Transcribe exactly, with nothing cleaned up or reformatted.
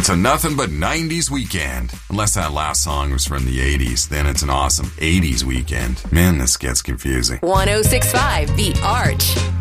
It's a nothing but nineties weekend. Unless that last song was from the eighties, then it's an awesome eighties weekend. Man, this gets confusing. one oh six point five The Arch.